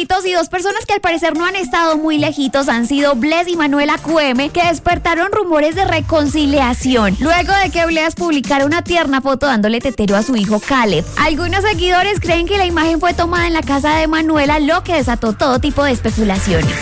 lejitos, y dos personas que al parecer no han estado muy lejitos han sido Bless y Manuela QM, que despertaron rumores de reconciliación luego de que Bless publicara una tierna foto dándole tetero a su hijo Caleb. Algunos seguidores creen que la imagen fue tomada en la casa de Manuela, lo que desató todo tipo de especulaciones.